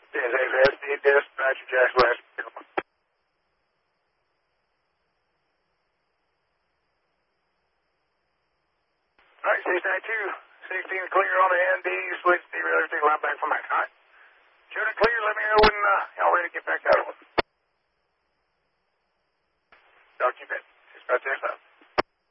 SD dispatcher, Jack West. All right, 692, 16 clear on the ND, switch the other two line back from that. All right. Shoot it clear, let me know when y'all ready to get back out of it. Talk to you a bit. Dispatch there,